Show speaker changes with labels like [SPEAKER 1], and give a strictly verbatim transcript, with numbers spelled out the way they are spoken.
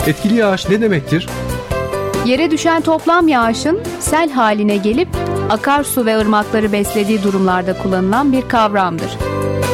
[SPEAKER 1] Etkili yağış ne demektir?
[SPEAKER 2] Yere düşen toplam yağışın sel haline gelip akarsu ve ırmakları beslediği durumlarda kullanılan bir kavramdır.